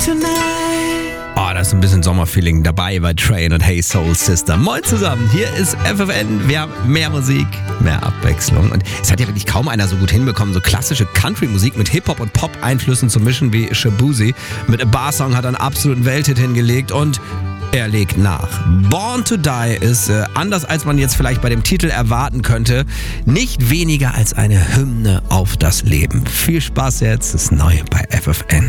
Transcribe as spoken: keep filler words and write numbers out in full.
Oh, da ist ein bisschen Sommerfeeling dabei bei Train und Hey Soul Sister. Moin zusammen, hier ist F F N. Wir haben mehr Musik, mehr Abwechslung. Und es hat ja wirklich kaum einer so gut hinbekommen, so klassische Country-Musik mit Hip-Hop- und Pop-Einflüssen zu mischen wie Shaboozey. Mit A Bar Song hat er einen absoluten Welthit hingelegt und er legt nach. Born to Die ist, äh, anders als man jetzt vielleicht bei dem Titel erwarten könnte, nicht weniger als eine Hymne auf das Leben. Viel Spaß jetzt, das Neue bei F F N.